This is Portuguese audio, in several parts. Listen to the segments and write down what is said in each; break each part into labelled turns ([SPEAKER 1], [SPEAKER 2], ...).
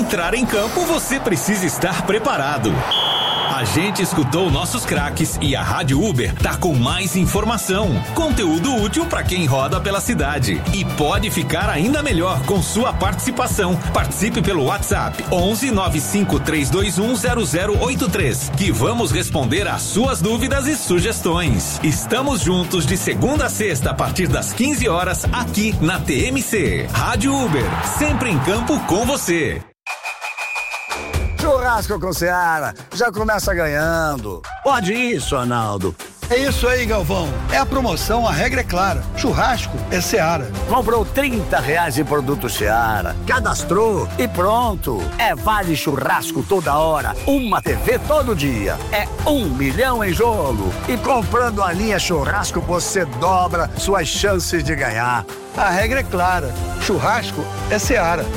[SPEAKER 1] entrar em campo, você precisa estar preparado. A gente escutou nossos craques e a Rádio Uber tá com mais informação, conteúdo útil para quem roda pela cidade. E pode ficar ainda melhor com sua participação. Participe pelo WhatsApp 11 95 321 0083, que vamos responder às suas dúvidas e sugestões. Estamos juntos de segunda a sexta a partir das 15 horas aqui na TMC. Rádio Uber, sempre em campo com você.
[SPEAKER 2] Churrasco com Seara, já começa ganhando. Pode isso, Arnaldo.
[SPEAKER 3] É isso aí, Galvão. É a promoção, a regra é clara. Churrasco é Seara.
[SPEAKER 2] Comprou R$30 em produto Seara, cadastrou e pronto. É vale churrasco toda hora, uma TV todo dia. É 1 milhão em jogo. E comprando a linha churrasco, você dobra suas chances de ganhar.
[SPEAKER 3] A regra é clara. Churrasco é Seara.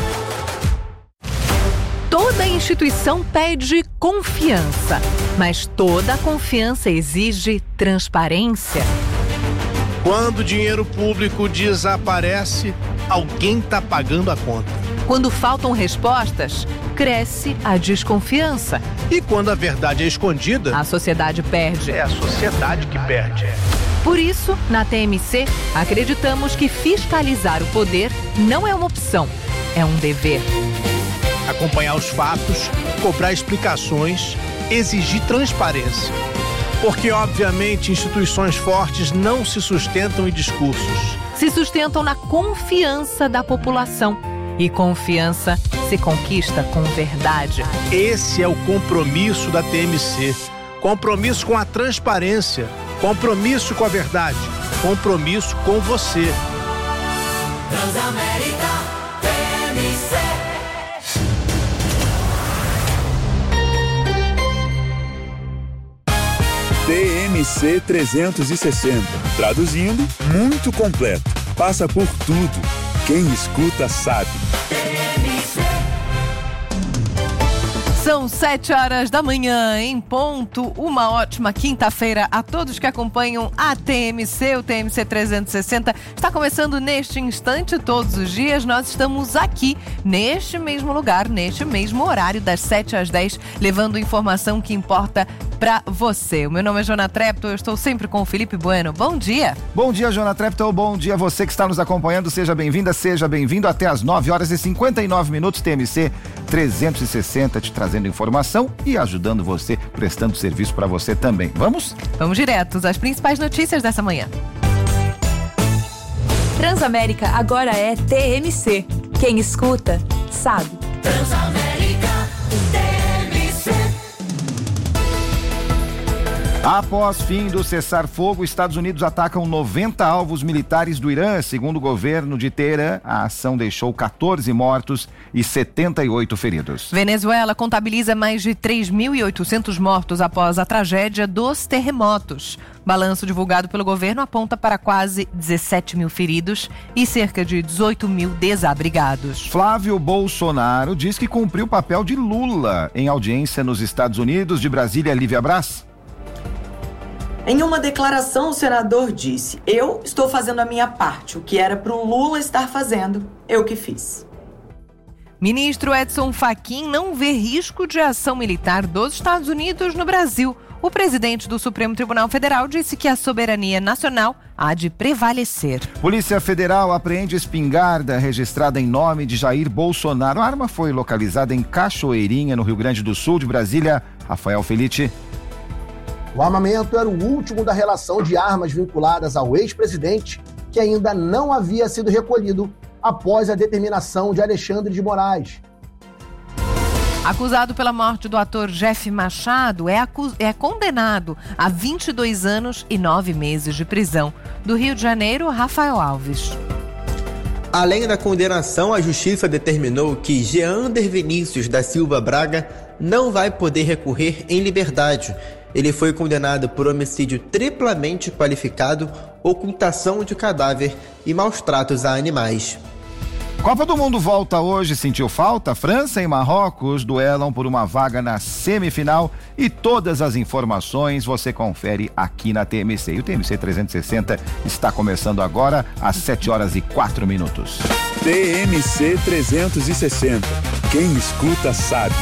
[SPEAKER 4] Toda instituição pede confiança, mas toda confiança exige transparência.
[SPEAKER 5] Quando o dinheiro público desaparece, alguém está pagando a conta.
[SPEAKER 4] Quando faltam respostas, cresce a desconfiança.
[SPEAKER 5] E quando a verdade é escondida,
[SPEAKER 4] a sociedade perde.
[SPEAKER 5] É a sociedade que perde.
[SPEAKER 4] Por isso, na TMC, acreditamos que fiscalizar o poder não é uma opção, é um dever.
[SPEAKER 5] Acompanhar os fatos, cobrar explicações, exigir transparência. Porque, obviamente, instituições fortes não se sustentam em discursos.
[SPEAKER 4] Se sustentam na confiança da população. E confiança se conquista com verdade.
[SPEAKER 5] Esse é o compromisso da TMC. Compromisso com a transparência. Compromisso com a verdade. Compromisso com você.
[SPEAKER 6] Transamérica TMC.
[SPEAKER 7] TMC 360. Traduzindo, muito completo. Passa por tudo. Quem escuta sabe.
[SPEAKER 4] São 7 horas da manhã, em ponto. Uma ótima quinta-feira a todos que acompanham a TMC, o TMC 360. Está começando neste instante, todos os dias. Nós estamos aqui, neste mesmo lugar, neste mesmo horário, das 7 às 10, levando informação que importa para você. O meu nome é Jona Trepto, eu estou sempre com o Felipe Bueno. Bom dia.
[SPEAKER 8] Bom dia, Jona Trepto. Bom dia a você que está nos acompanhando. Seja bem-vinda, seja bem-vindo. Até às 9 horas e 59 minutos, TMC 360, te trazendo informação e ajudando você, prestando serviço para você também. Vamos?
[SPEAKER 4] Vamos diretos às principais notícias dessa manhã.
[SPEAKER 9] Transamérica agora é TMC. Quem escuta, sabe.
[SPEAKER 6] Transamérica TMC.
[SPEAKER 8] Após fim do cessar-fogo, Estados Unidos atacam 90 alvos militares do Irã. Segundo o governo de Teherã, a ação deixou 14 mortos e 78 feridos.
[SPEAKER 4] Venezuela contabiliza mais de 3.800 mortos após a tragédia dos terremotos. Balanço divulgado pelo governo aponta para quase 17 mil feridos e cerca de 18 mil desabrigados.
[SPEAKER 8] Flávio Bolsonaro diz que cumpriu o papel de Lula em audiência nos Estados Unidos. De Brasília, Lívia Brás.
[SPEAKER 10] Em uma declaração, o senador disse: eu estou fazendo a minha parte, o que era para o Lula estar fazendo, eu que fiz.
[SPEAKER 4] Ministro Edson Fachin não vê risco de ação militar dos Estados Unidos no Brasil. O presidente do Supremo Tribunal Federal disse que a soberania nacional há de prevalecer.
[SPEAKER 8] Polícia Federal apreende espingarda registrada em nome de Jair Bolsonaro. A arma foi localizada em Cachoeirinha, no Rio Grande do Sul. De Brasília, Rafael Felite.
[SPEAKER 11] O armamento era o último da relação de armas vinculadas ao ex-presidente, que ainda não havia sido recolhido após a determinação de Alexandre de Moraes.
[SPEAKER 4] Acusado pela morte do ator Jeff Machado, é condenado a 22 anos e 9 meses de prisão. Do Rio de Janeiro, Rafael Alves.
[SPEAKER 12] Além da condenação, a Justiça determinou que Jeander Vinícius da Silva Braga não vai poder recorrer em liberdade. Ele foi condenado por homicídio triplamente qualificado, ocultação de cadáver e maus tratos a animais.
[SPEAKER 8] Copa do Mundo volta hoje. Sentiu falta? França e Marrocos duelam por uma vaga na semifinal e todas as informações você confere aqui na TMC. E o TMC 360 está começando agora às 7 horas e 4 minutos.
[SPEAKER 7] TMC 360. Quem escuta sabe.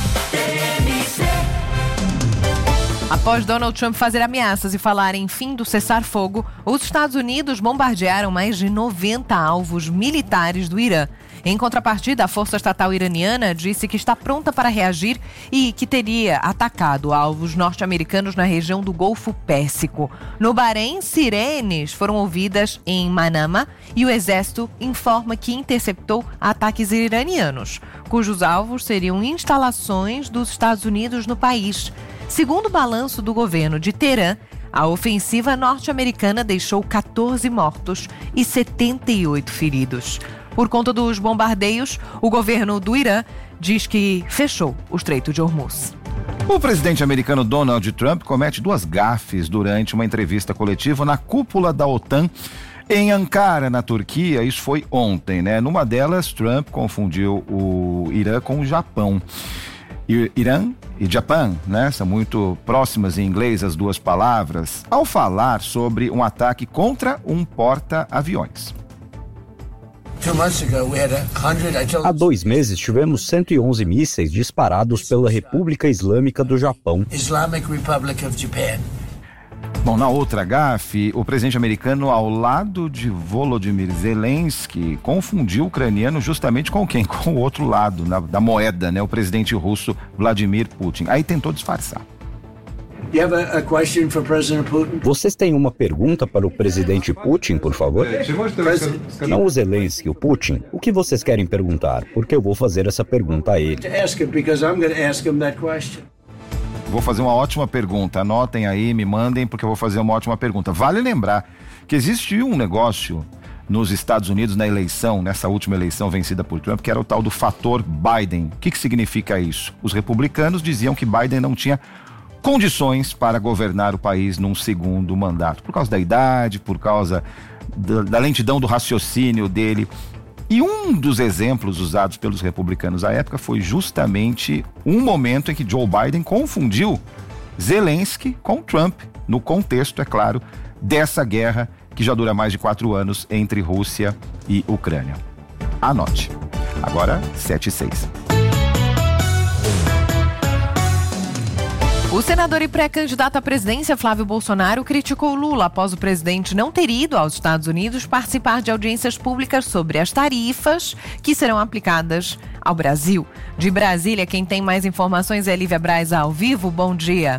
[SPEAKER 4] Após Donald Trump fazer ameaças e falar em fim do cessar-fogo, os Estados Unidos bombardearam mais de 90 alvos militares do Irã. Em contrapartida, a Força Estatal Iraniana disse que está pronta para reagir e que teria atacado alvos norte-americanos na região do Golfo Pérsico. No Bahrein, sirenes foram ouvidas em Manama e o exército informa que interceptou ataques iranianos, cujos alvos seriam instalações dos Estados Unidos no país. Segundo o balanço do governo de Teherã, a ofensiva norte-americana deixou 14 mortos e 78 feridos. Por conta dos bombardeios, o governo do Irã diz que fechou o Estreito de Hormuz.
[SPEAKER 8] O presidente americano Donald Trump comete 2 gafes durante uma entrevista coletiva na cúpula da OTAN em Ankara, na Turquia. Isso foi ontem, né? Numa delas, Trump confundiu o Irã com o Japão. Irã e Japão, né? São muito próximas em inglês as duas palavras, ao falar sobre um ataque contra um porta-aviões.
[SPEAKER 13] Há 2 meses tivemos 111 mísseis disparados pela República Islâmica do Japão.
[SPEAKER 8] Bom, na outra gafe, o presidente americano, ao lado de Volodymyr Zelensky, confundiu o ucraniano justamente com quem? Com o outro lado da moeda, né? O presidente russo Vladimir Putin. Aí tentou disfarçar.
[SPEAKER 13] Vocês têm uma pergunta para o presidente Putin, por favor? Não o Zelensky, o Putin. O que vocês querem perguntar? Porque eu vou fazer essa pergunta a ele.
[SPEAKER 8] Vou fazer uma ótima pergunta. Anotem aí, me mandem, porque eu vou fazer uma ótima pergunta. Vale lembrar que existe um negócio nos Estados Unidos na eleição, nessa última eleição vencida por Trump, que era o tal do fator Biden. O que significa isso? Os republicanos diziam que Biden não tinha condições para governar o país num segundo mandato, por causa da idade, por causa da lentidão do raciocínio dele. E um dos exemplos usados pelos republicanos à época foi justamente um momento em que Joe Biden confundiu Zelensky com Trump, no contexto, é claro, dessa guerra que já dura mais de 4 anos entre Rússia e Ucrânia. Anote. Agora, 7:06.
[SPEAKER 4] O senador e pré-candidato à presidência Flávio Bolsonaro criticou Lula após o presidente não ter ido aos Estados Unidos participar de audiências públicas sobre as tarifas que serão aplicadas ao Brasil. De Brasília, quem tem mais informações é Lívia Braz ao vivo. Bom dia.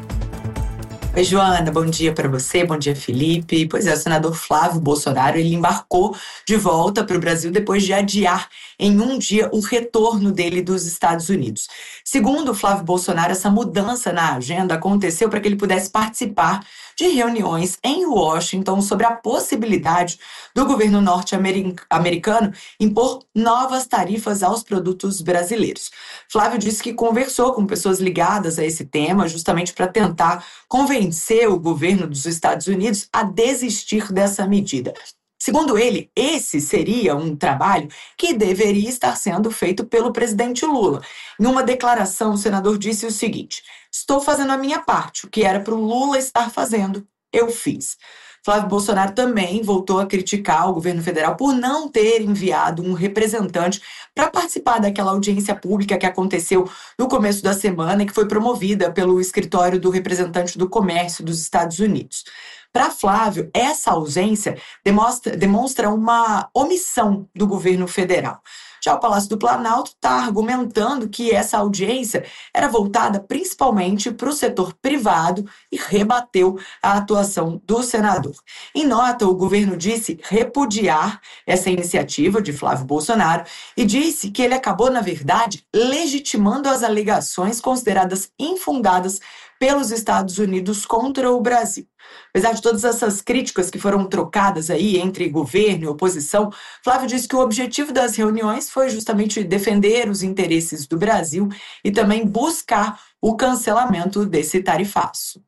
[SPEAKER 10] Oi, Joana, bom dia para você, bom dia, Felipe. Pois é, o senador Flávio Bolsonaro, ele embarcou de volta para o Brasil depois de adiar em um dia o retorno dele dos Estados Unidos. Segundo o Flávio Bolsonaro, essa mudança na agenda aconteceu para que ele pudesse participar de reuniões em Washington sobre a possibilidade do governo norte-americano impor novas tarifas aos produtos brasileiros. Flávio disse que conversou com pessoas ligadas a esse tema justamente para tentar convencer o governo dos Estados Unidos a desistir dessa medida. Segundo ele, esse seria um trabalho que deveria estar sendo feito pelo presidente Lula. Em uma declaração, o senador disse o seguinte: estou fazendo a minha parte, o que era para o Lula estar fazendo, eu fiz. Flávio Bolsonaro também voltou a criticar o governo federal por não ter enviado um representante para participar daquela audiência pública que aconteceu no começo da semana e que foi promovida pelo escritório do representante do comércio dos Estados Unidos. Para Flávio, essa ausência demonstra uma omissão do governo federal. Já o Palácio do Planalto está argumentando que essa audiência era voltada principalmente para o setor privado e rebateu a atuação do senador. Em nota, o governo disse repudiar essa iniciativa de Flávio Bolsonaro e disse que ele acabou, na verdade, legitimando as alegações consideradas infundadas pelos Estados Unidos contra o Brasil. Apesar de todas essas críticas que foram trocadas aí entre governo e oposição, Flávio disse que o objetivo das reuniões foi justamente defender os interesses do Brasil e também buscar o cancelamento desse tarifaço.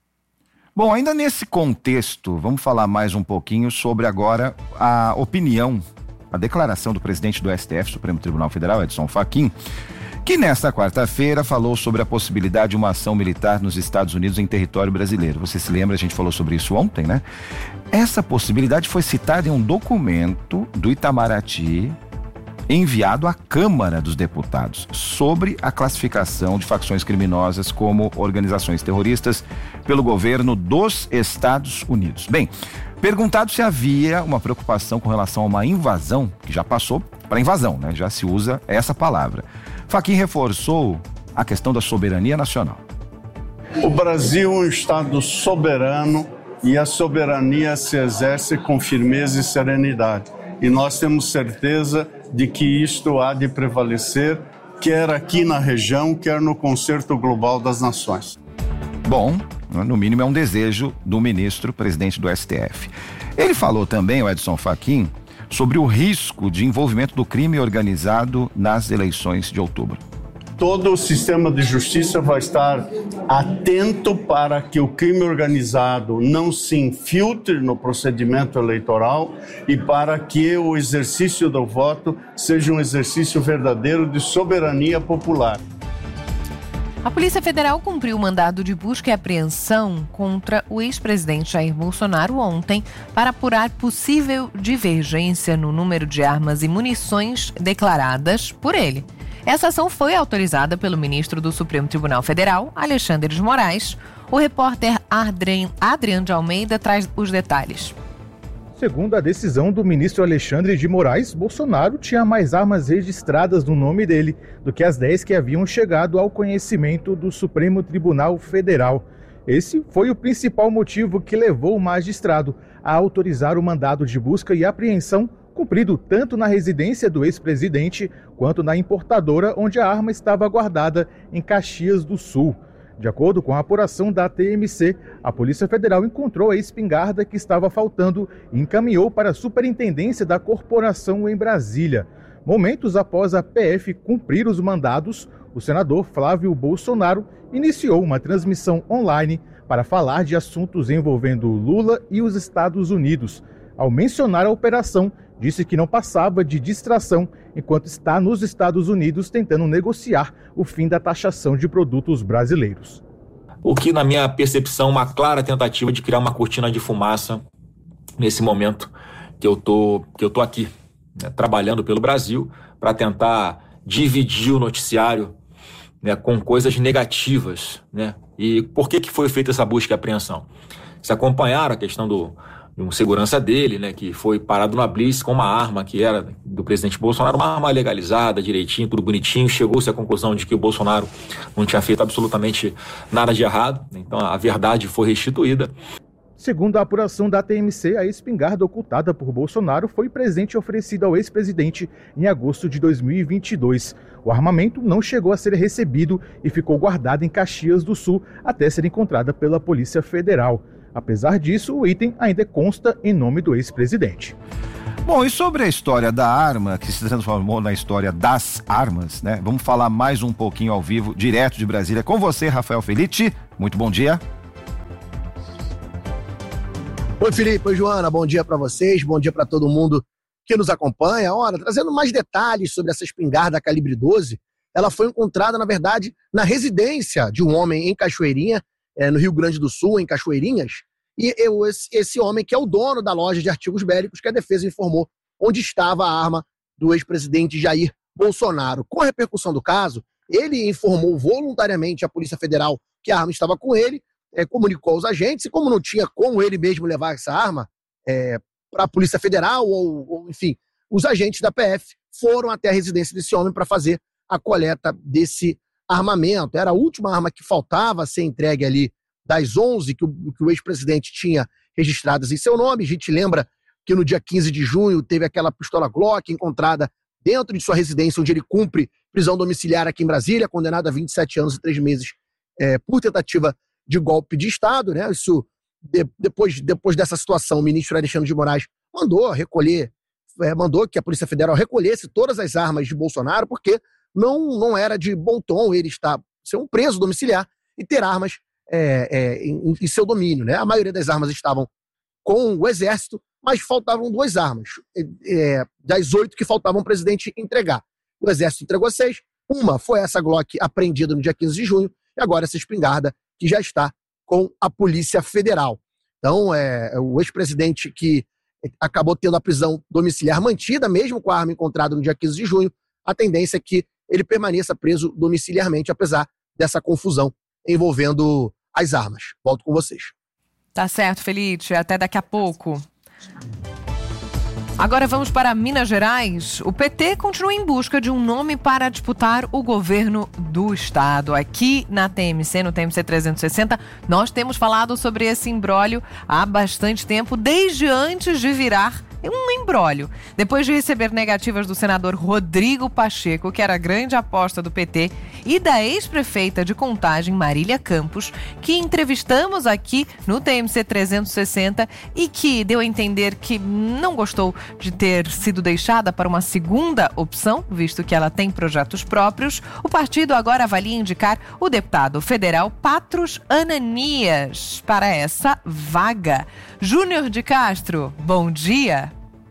[SPEAKER 8] Bom, ainda nesse contexto, vamos falar mais um pouquinho sobre agora a opinião, a declaração do presidente do STF, Supremo Tribunal Federal, Edson Fachin, que nesta quarta-feira falou sobre a possibilidade de uma ação militar nos Estados Unidos em território brasileiro. Você se lembra, a gente falou sobre isso ontem, né? Essa possibilidade foi citada em um documento do Itamaraty enviado à Câmara dos Deputados sobre a classificação de facções criminosas como organizações terroristas pelo governo dos Estados Unidos. Bem, perguntado se havia uma preocupação com relação a uma invasão, que já passou para invasão, né? Já se usa essa palavra. Fachin reforçou a questão da soberania nacional.
[SPEAKER 14] O Brasil é um Estado soberano e a soberania se exerce com firmeza e serenidade. E nós temos certeza de que isto há de prevalecer, quer aqui na região, quer no Concerto Global das Nações.
[SPEAKER 8] Bom, no mínimo é um desejo do ministro presidente do STF. Ele falou também, o Edson Fachin, sobre o risco de envolvimento do crime organizado nas eleições de outubro.
[SPEAKER 14] Todo o sistema de justiça vai estar atento para que o crime organizado não se infiltre no procedimento eleitoral e para que o exercício do voto seja um exercício verdadeiro de soberania popular.
[SPEAKER 4] A Polícia Federal cumpriu o mandado de busca e apreensão contra o ex-presidente Jair Bolsonaro ontem para apurar possível divergência no número de armas e munições declaradas por ele. Essa ação foi autorizada pelo ministro do Supremo Tribunal Federal, Alexandre de Moraes. O repórter Adriano de Almeida traz os detalhes.
[SPEAKER 15] Segundo a decisão do ministro Alexandre de Moraes, Bolsonaro tinha mais armas registradas no nome dele do que as 10 que haviam chegado ao conhecimento do Supremo Tribunal Federal. Esse foi o principal motivo que levou o magistrado a autorizar o mandado de busca e apreensão cumprido tanto na residência do ex-presidente quanto na importadora onde a arma estava guardada em Caxias do Sul. De acordo com a apuração da TMC, a Polícia Federal encontrou a espingarda que estava faltando e encaminhou para a Superintendência da Corporação em Brasília. Momentos após a PF cumprir os mandados, o senador Flávio Bolsonaro iniciou uma transmissão online para falar de assuntos envolvendo Lula e os Estados Unidos. Ao mencionar a operação, disse que não passava de distração enquanto está nos Estados Unidos tentando negociar o fim da taxação de produtos brasileiros.
[SPEAKER 16] O que, na minha percepção, uma clara tentativa de criar uma cortina de fumaça nesse momento que eu tô aqui, né, trabalhando pelo Brasil para tentar dividir o noticiário, né, com coisas negativas, né? E por que foi feita essa busca e apreensão? Se acompanharam a questão de um segurança dele, né, que foi parado na blitz com uma arma que era do presidente Bolsonaro, uma arma legalizada, direitinho, tudo bonitinho. Chegou-se à conclusão de que o Bolsonaro não tinha feito absolutamente nada de errado. Então a verdade foi restituída.
[SPEAKER 15] Segundo a apuração da TMC, a espingarda ocultada por Bolsonaro foi presente oferecido ao ex-presidente em agosto de 2022. O armamento não chegou a ser recebido e ficou guardado em Caxias do Sul até ser encontrada pela Polícia Federal. Apesar disso, o item ainda consta em nome do ex-presidente.
[SPEAKER 8] Bom, e sobre a história da arma, que se transformou na história das armas, né? Vamos falar mais um pouquinho ao vivo, direto de Brasília, com você, Rafael Felitti. Muito bom dia.
[SPEAKER 11] Oi, Felipe. Oi, Joana. Bom dia para vocês. Bom dia para todo mundo que nos acompanha. Ora, trazendo mais detalhes sobre essa espingarda calibre 12, ela foi encontrada, na verdade, na residência de um homem em Cachoeirinha, no Rio Grande do Sul, em Cachoeirinhas, e esse homem que é o dono da loja de artigos bélicos que a defesa informou onde estava a arma do ex-presidente Jair Bolsonaro. Com a repercussão do caso, ele informou voluntariamente à Polícia Federal que a arma estava com ele, comunicou aos agentes, e como não tinha como ele mesmo levar essa arma para a Polícia Federal, ou enfim, os agentes da PF foram até a residência desse homem para fazer a coleta desse armamento. Era a última arma que faltava ser entregue ali das 11 que o ex-presidente tinha registradas em seu nome. A gente lembra que no dia 15 de junho teve aquela pistola Glock encontrada dentro de sua residência, onde ele cumpre prisão domiciliar aqui em Brasília, condenado a 27 anos e 3 meses por tentativa de golpe de Estado, né? Isso, depois dessa situação, o ministro Alexandre de Moraes mandou que a Polícia Federal recolhesse todas as armas de Bolsonaro, porque não era de bom tom ele ser um preso domiciliar e ter armas em seu domínio, né? A maioria das armas estavam com o Exército, mas faltavam 2 armas, das 8 que faltavam o presidente entregar. O Exército entregou 6, uma foi essa Glock apreendida no dia 15 de junho, e agora essa espingarda que já está com a Polícia Federal. Então, o ex-presidente que acabou tendo a prisão domiciliar mantida, mesmo com a arma encontrada no dia 15 de junho. A tendência é que ele permaneça preso domiciliarmente, apesar dessa confusão envolvendo as armas. Volto com vocês.
[SPEAKER 4] Tá certo, Felipe. Até daqui a pouco. Agora vamos para Minas Gerais. O PT continua em busca de um nome para disputar o governo do estado. Aqui na TMC, no TMC 360, nós temos falado sobre esse imbróglio há bastante tempo, desde antes de virar um imbróglio. Depois de receber negativas do senador Rodrigo Pacheco, que era a grande aposta do PT, e da ex-prefeita de Contagem, Marília Campos, que entrevistamos aqui no TMC 360 e que deu a entender que não gostou de ter sido deixada para uma segunda opção, visto que ela tem projetos próprios, o partido agora avalia indicar o deputado federal Patros Ananias para essa vaga. Júnior de Castro, bom dia.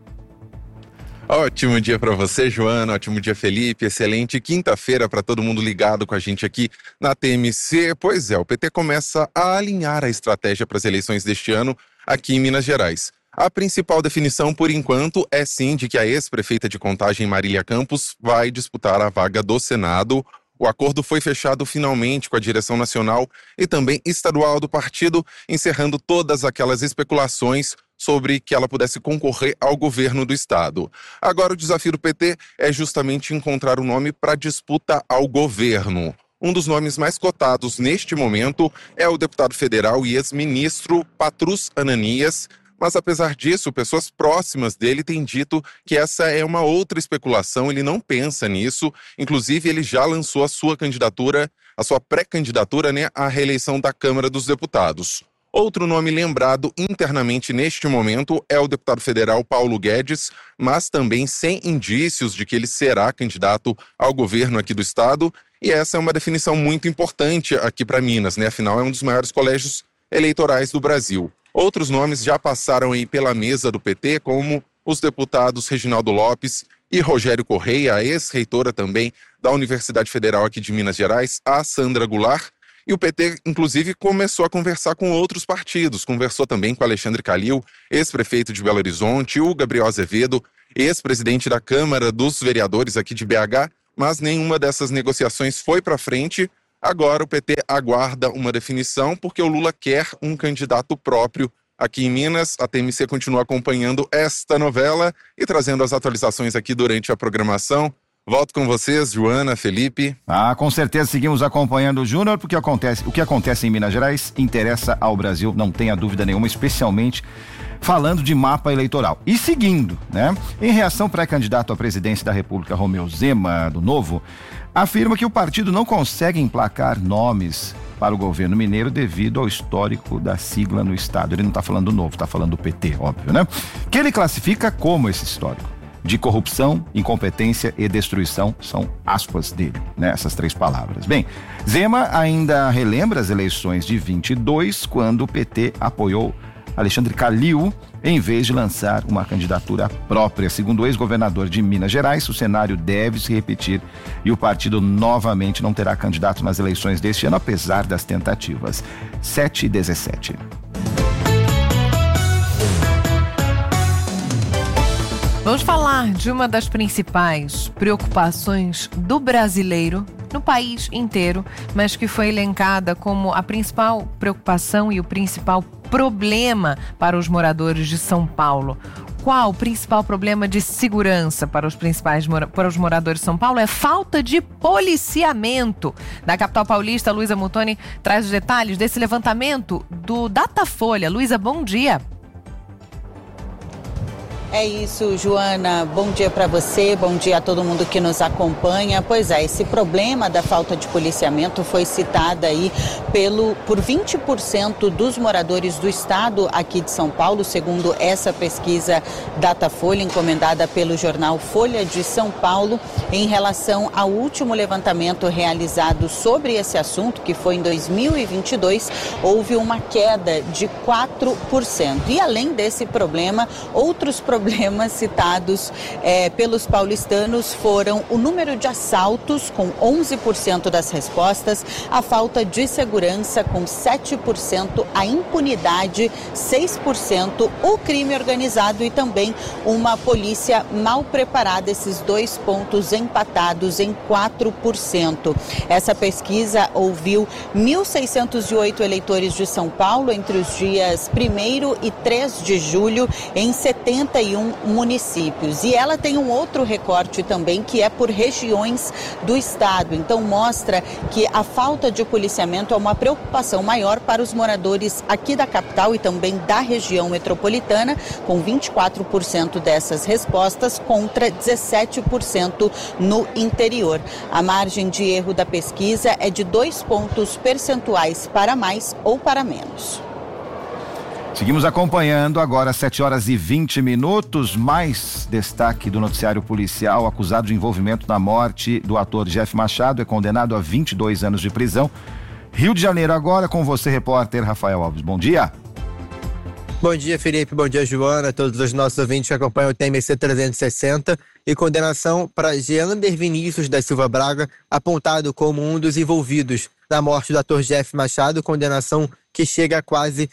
[SPEAKER 17] Ótimo dia para você, Joana. Ótimo dia, Felipe. Excelente quinta-feira para todo mundo ligado com a gente aqui na TMC. Pois é, o PT começa a alinhar a estratégia para as eleições deste ano aqui em Minas Gerais. A principal definição, por enquanto, é sim de que a ex-prefeita de Contagem, Marília Campos, vai disputar a vaga do Senado. O acordo foi fechado finalmente com a direção nacional e também estadual do partido, encerrando todas aquelas especulações sobre que ela pudesse concorrer ao governo do estado. Agora o desafio do PT é justamente encontrar um nome para disputa ao governo. Um dos nomes mais cotados neste momento é o deputado federal e ex-ministro Patros Ananias, mas apesar disso, pessoas próximas dele têm dito que essa é uma outra especulação, ele não pensa nisso, inclusive ele já lançou a sua candidatura, a sua pré-candidatura, à reeleição da Câmara dos Deputados. Outro nome lembrado internamente neste momento é o deputado federal Paulo Guedes, mas também sem indícios de que ele será candidato ao governo aqui do estado, e essa é uma definição muito importante aqui para Minas, afinal é um dos maiores colégios eleitorais do Brasil. Outros nomes já passaram aí pela mesa do PT, como os deputados Reginaldo Lopes e Rogério Correia, a ex-reitora também da Universidade Federal aqui de Minas Gerais, a Sandra Goulart. E o PT, inclusive, começou a conversar com outros partidos. Conversou também com Alexandre Calil, ex-prefeito de Belo Horizonte, o Gabriel Azevedo, ex-presidente da Câmara dos Vereadores aqui de BH, mas nenhuma dessas negociações foi para frente. Agora o PT aguarda uma definição, porque o Lula quer um candidato próprio aqui em Minas. A TMC continua acompanhando esta novela e trazendo as atualizações aqui durante a programação. Volto com vocês, Joana, Felipe.
[SPEAKER 8] Com certeza seguimos acompanhando o Júnior, porque o que acontece em Minas Gerais interessa ao Brasil, não tenha dúvida nenhuma, especialmente falando de mapa eleitoral. E seguindo, em reação, pré-candidato à presidência da República, Romeu Zema, do Novo, afirma que o partido não consegue emplacar nomes para o governo mineiro devido ao histórico da sigla no estado. Ele não está falando do Novo, está falando do PT, óbvio, Que ele classifica como esse histórico de corrupção, incompetência e destruição, são aspas dele, essas três palavras. Bem, Zema ainda relembra as eleições de 22, quando o PT apoiou Alexandre Calil, em vez de lançar uma candidatura própria. Segundo o ex-governador de Minas Gerais, o cenário deve se repetir e o partido novamente não terá candidato nas eleições deste ano, apesar das tentativas. 7h17.
[SPEAKER 4] Vamos falar de uma das principais preocupações do brasileiro no país inteiro, mas que foi elencada como a principal preocupação e o principal problema para os moradores de São Paulo. Qual o principal problema de segurança para os moradores de São Paulo? É falta de policiamento. Da capital paulista, Luísa Muttoni traz os detalhes desse levantamento do Datafolha. Luísa, bom dia.
[SPEAKER 18] É isso, Joana. Bom dia para você, bom dia a todo mundo que nos acompanha. Pois é, esse problema da falta de policiamento foi citado aí por 20% dos moradores do estado aqui de São Paulo, segundo essa pesquisa Datafolha, encomendada pelo jornal Folha de São Paulo, em relação ao último levantamento realizado sobre esse assunto, que foi em 2022, houve uma queda de 4%. E além desse problema, outros problemas problemas citados pelos paulistanos foram o número de assaltos, com 11% das respostas, a falta de segurança, com 7%, a impunidade, 6%, o crime organizado e também uma polícia mal preparada, esses 2 pontos empatados em 4%. Essa pesquisa ouviu 1.608 eleitores de São Paulo entre os dias 1º e 3 de julho em 71 municípios. E ela tem um outro recorte também, que é por regiões do estado. Então mostra que a falta de policiamento é uma preocupação maior para os moradores aqui da capital e também da região metropolitana, com 24% dessas respostas contra 17% no interior. A margem de erro da pesquisa é de 2 pontos percentuais para mais ou para menos.
[SPEAKER 8] Seguimos acompanhando agora às 7h20. Mais destaque do noticiário policial: acusado de envolvimento na morte do ator Jeff Machado é condenado a 22 anos de prisão. Rio de Janeiro agora com você, repórter Rafael Alves. Bom dia.
[SPEAKER 12] Bom dia, Felipe. Bom dia, Joana. Todos os nossos ouvintes que acompanham o TMC 360. E condenação para Jeander Vinícius da Silva Braga, apontado como um dos envolvidos na morte do ator Jeff Machado. Condenação que chega a quase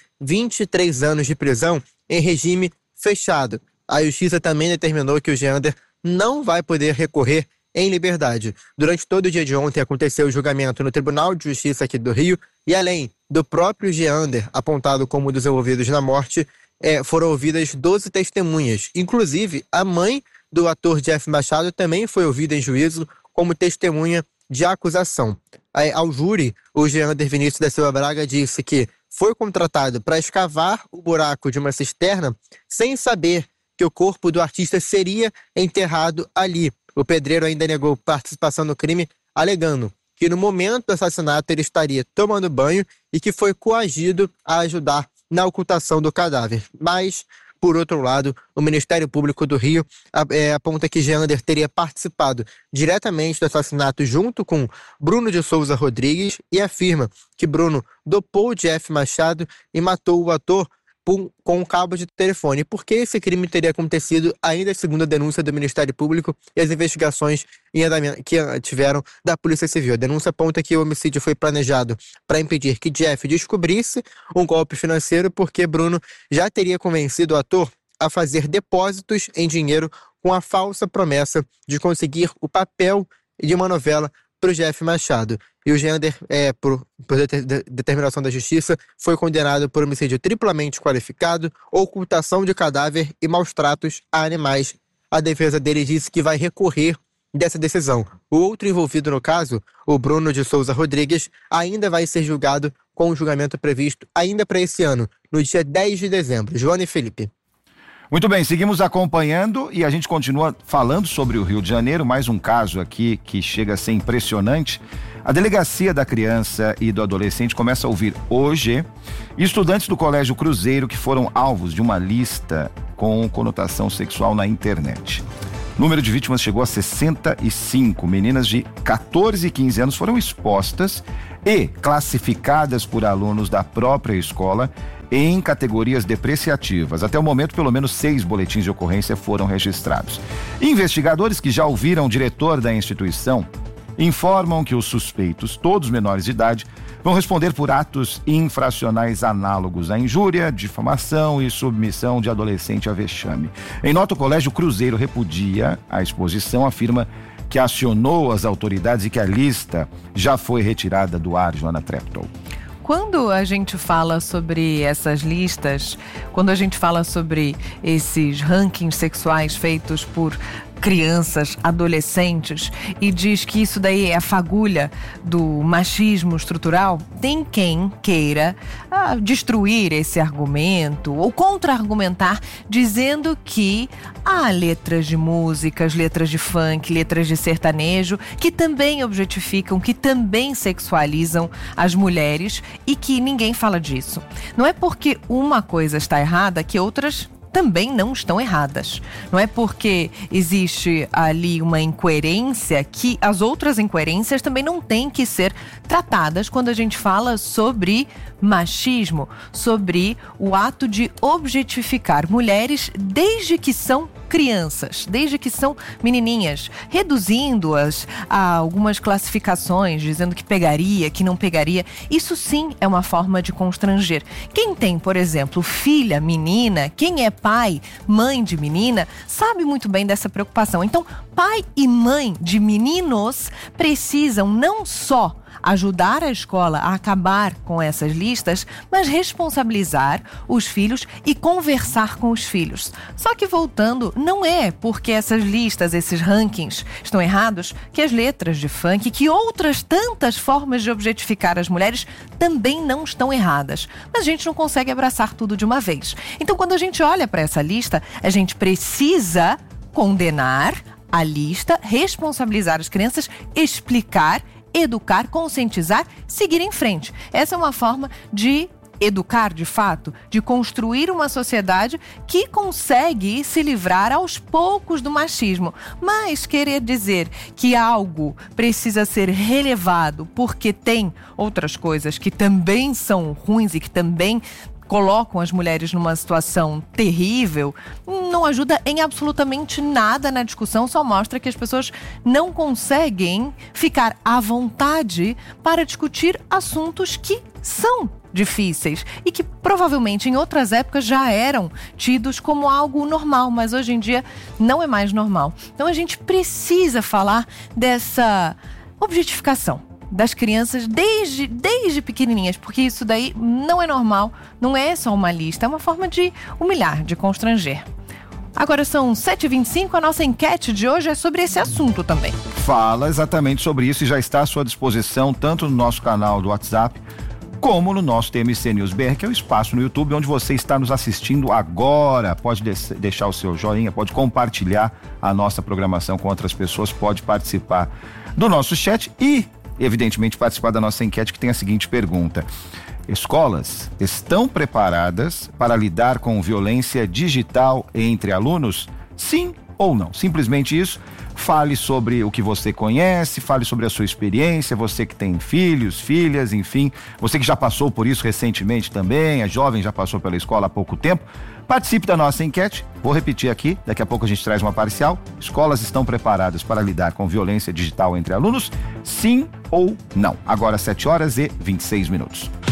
[SPEAKER 12] 23 anos de prisão em regime fechado. A justiça também determinou que o Jeander não vai poder recorrer em liberdade. Durante todo o dia de ontem aconteceu o julgamento no Tribunal de Justiça aqui do Rio e, além do próprio Jeander, apontado como um dos envolvidos na morte, foram ouvidas 12 testemunhas. Inclusive, a mãe do ator Jeff Machado também foi ouvida em juízo como testemunha de acusação. Ao júri, o Jeander Vinícius da Silva Braga disse que foi contratado para escavar o buraco de uma cisterna sem saber que o corpo do artista seria enterrado ali. O pedreiro ainda negou participação no crime, alegando que no momento do assassinato ele estaria tomando banho e que foi coagido a ajudar na ocultação do cadáver. Mas, por outro lado, o Ministério Público do Rio aponta que Jeander teria participado diretamente do assassinato junto com Bruno de Souza Rodrigues e afirma que Bruno dopou Jeff Machado e matou o ator com um cabo de telefone. Por que esse crime teria acontecido, ainda segundo a denúncia do Ministério Público e as investigações que tiveram da Polícia Civil? A denúncia aponta que o homicídio foi planejado para impedir que Jeff descobrisse um golpe financeiro, porque Bruno já teria convencido o ator a fazer depósitos em dinheiro com a falsa promessa de conseguir o papel de uma novela para o Jeff Machado. E o Jeander, por determinação da justiça, foi condenado por homicídio triplamente qualificado, ocultação de cadáver e maus tratos a animais. A defesa dele disse que vai recorrer dessa decisão. O outro envolvido no caso, o Bruno de Souza Rodrigues, ainda vai ser julgado com o julgamento previsto ainda para esse ano, no dia 10 de dezembro. Joana e Felipe.
[SPEAKER 8] Muito bem, seguimos acompanhando e a gente continua falando sobre o Rio de Janeiro. Mais um caso aqui que chega a ser impressionante. A Delegacia da Criança e do Adolescente começa a ouvir hoje estudantes do Colégio Cruzeiro que foram alvos de uma lista com conotação sexual na internet. O número de vítimas chegou a 65. Meninas de 14 e 15 anos foram expostas e classificadas por alunos da própria escola em categorias depreciativas. Até o momento, pelo menos 6 boletins de ocorrência foram registrados. Investigadores que já ouviram o diretor da instituição informam que os suspeitos, todos menores de idade, vão responder por atos infracionais análogos à injúria, difamação e submissão de adolescente a vexame. Em nota, o Colégio Cruzeiro repudia a exposição, afirma que acionou as autoridades e que a lista já foi retirada do ar. Joana Treptow.
[SPEAKER 4] Quando a gente fala sobre essas listas, quando a gente fala sobre esses rankings sexuais feitos por crianças, adolescentes, e diz que isso daí é a fagulha do machismo estrutural, tem quem queira destruir esse argumento ou contra-argumentar, dizendo que há letras de músicas, letras de funk, letras de sertanejo, que também objetificam, que também sexualizam as mulheres e que ninguém fala disso. Não é porque uma coisa está errada que outras também não estão erradas. Não é porque existe ali uma incoerência que as outras incoerências também não têm que ser tratadas quando a gente fala sobre machismo, sobre o ato de objetificar mulheres desde que são crianças, desde que são menininhas, reduzindo-as a algumas classificações, dizendo que pegaria, que não pegaria. Isso sim é uma forma de constranger. Quem tem, por exemplo, filha, menina, quem é pai, mãe de menina, sabe muito bem dessa preocupação. Então, pai e mãe de meninos precisam não só ajudar a escola a acabar com essas listas, mas responsabilizar os filhos e conversar com os filhos. Só que voltando, não é porque essas listas, esses rankings estão errados, que as letras de funk, que outras tantas formas de objetificar as mulheres também não estão erradas. Mas a gente não consegue abraçar tudo de uma vez. Então, quando a gente olha para essa lista, a gente precisa condenar a lista, responsabilizar as crianças, explicar, educar, conscientizar, seguir em frente. Essa é uma forma de educar de fato, de construir uma sociedade que consegue se livrar aos poucos do machismo. Mas querer dizer que algo precisa ser relevado porque tem outras coisas que também são ruins e que também colocam as mulheres numa situação terrível, não ajuda em absolutamente nada na discussão, só mostra que as pessoas não conseguem ficar à vontade para discutir assuntos que são difíceis e que provavelmente em outras épocas já eram tidos como algo normal, mas hoje em dia não é mais normal. Então a gente precisa falar dessa objetificação das crianças desde pequenininhas, porque isso daí não é normal, não é só uma lista, é uma forma de humilhar, de constranger. Agora são 7h25, a nossa enquete de hoje é sobre esse assunto também.
[SPEAKER 8] Fala exatamente sobre isso e já está à sua disposição tanto no nosso canal do WhatsApp como no nosso TMC News BR, que é o espaço no YouTube onde você está nos assistindo agora. Pode deixar o seu joinha, pode compartilhar a nossa programação com outras pessoas, pode participar do nosso chat e evidentemente participar da nossa enquete, que tem a seguinte pergunta: escolas estão preparadas para lidar com violência digital entre alunos? Sim ou não? Simplesmente isso. Fale sobre o que você conhece, fale sobre a sua experiência, você que tem filhos, filhas, enfim, você que já passou por isso recentemente também, a jovem já passou pela escola há pouco tempo. Participe da nossa enquete, vou repetir aqui, daqui a pouco a gente traz uma parcial. Escolas estão preparadas para lidar com violência digital entre alunos? Sim ou não? Agora 7h26.